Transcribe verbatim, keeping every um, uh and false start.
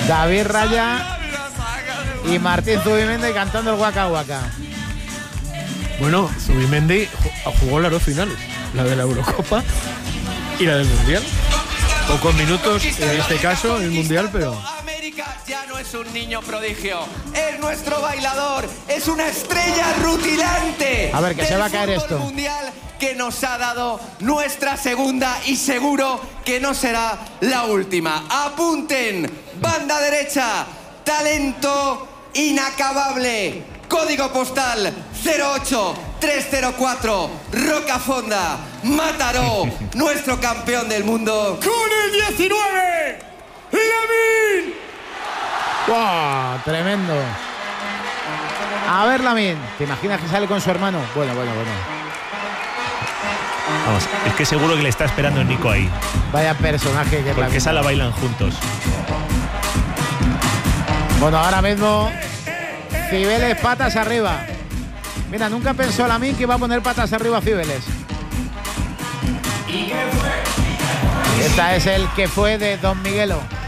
David Raya y Martín Zubimendi cantando el Waka Waka. Bueno, Zubimendi jugó las dos finales, la de la Eurocopa y la del Mundial. Pocos minutos en este caso el Mundial, pero... América ya no es un niño prodigio, es nuestro bailador, es una estrella rutilante. A ver, que se va a caer esto. Mundial que nos ha dado nuestra segunda y seguro que no será la última. Apunten, banda derecha, talento inacabable, código postal cero ocho tres cero cuatro, Rocafonda, Mataró, nuestro campeón del mundo. Con el diecinueve, Lamine. ¡Wow! Tremendo. A ver, Lamine, ¿te imaginas que sale con su hermano? Bueno, bueno, bueno. Vamos, es que seguro que le está esperando Nico ahí. Vaya personaje que es. Porque esa la bailan juntos. Bueno, ahora mismo Cibeles patas arriba. Mira, nunca pensó Lamine que iba a poner patas arriba a Cibeles. Esta es el que fue de Don Miguelo.